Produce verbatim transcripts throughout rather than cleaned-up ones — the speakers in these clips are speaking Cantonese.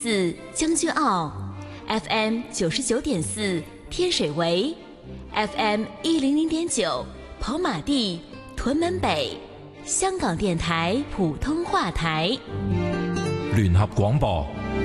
自将军澳 F M 九十九點四天水圍 F M 一零零點九跑馬地屯門北，香港電台普通話台聯合廣播。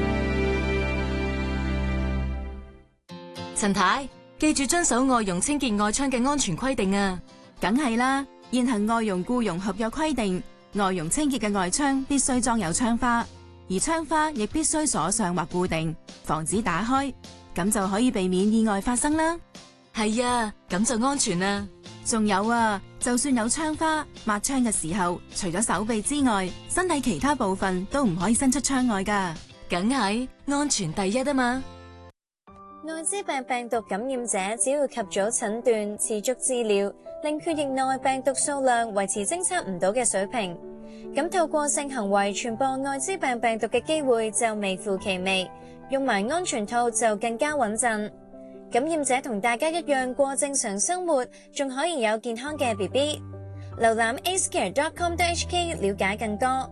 陳太，記住遵守外傭清潔外窗嘅安全規定啊！ 梗係啦，現行外傭僱傭合約規定，外傭清潔嘅外窗必須裝有窗花，而窗花亦必須鎖上或固定，防止打開，咁就可以避免意外發生啦。 係啊，咁就安全啦。 仲有啊，就算有窗花，抹窗嘅時候，除咗手臂之外，身體其他部分都唔可以伸出窗外噶。 梗係安全第一啊嘛！ 艾滋病病毒感染者只要及早診斷、持續治療，令血液內病毒數量維持偵測唔到嘅水平，咁透過性行為傳播艾滋病病毒嘅機會就微乎其微。用埋安全套就更加穩陣。感染者同大家一樣過正常生活，仲可以有健康嘅 B B。瀏覽 a c e c a r e dot com dot h k 了解更多。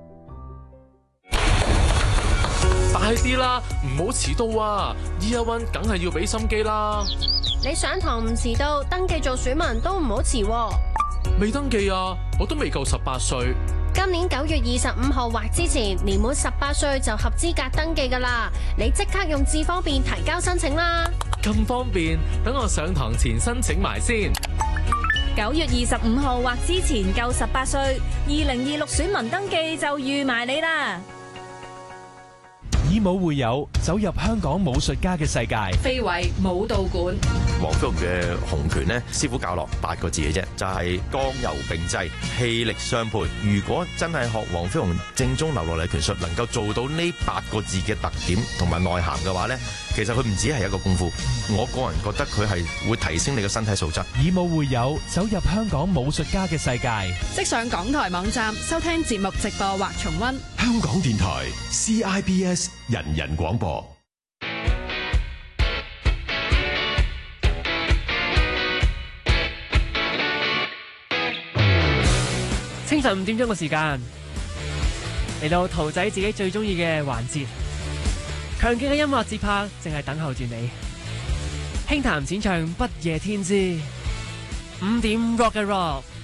快啲啦，唔好遲到啊 ！Year One 梗係要俾心機啦。 你上堂唔遲到，登記做選民都唔好遲。 未登記啊，我都未夠十八歲。 今年九月二十五號或之前，年滿十八歲就合資格登記噶啦。你即刻用智方便提交申請啦。 咁方便，等我上堂前申請埋先。 九月二十五號或之前夠十八歲，二零二六選民登記就預埋你啦。 以武會友，走入香港武術家嘅世界。 非遺武道館， 黃飛鴻嘅洪拳呢，師傅教落八個字嘅啫，就係剛柔並濟，氣力相配。如果真係學黃飛鴻正宗流落嚟拳術，能夠做到呢八個字嘅特點同埋內涵嘅話呢，其實佢唔止係一個功夫。我個人覺得佢係會提升你嘅身體素質。 以武會友，走入香港武術家嘅世界。 即上港台網站收聽節目直播或重溫。 香港電台 C I B S 人人廣播。 清晨五點鐘嘅時間，嚟到兔仔自己最中意嘅環節，強勁嘅音樂節拍淨係等候住你。輕談淺唱不夜天之五點 Rock and Roll。